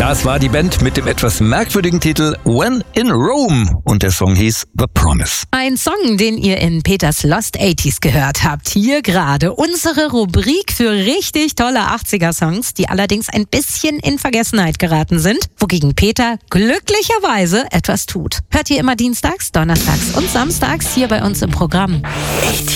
Das war die Band mit dem etwas merkwürdigen Titel When in Rome und der Song hieß The Promise. Ein Song, den ihr in Peters Lost 80s gehört habt. Hier gerade unsere Rubrik für richtig tolle 80er-Songs, die allerdings ein bisschen in Vergessenheit geraten sind, wogegen Peter glücklicherweise etwas tut. Hört ihr immer dienstags, donnerstags und samstags hier bei uns im Programm.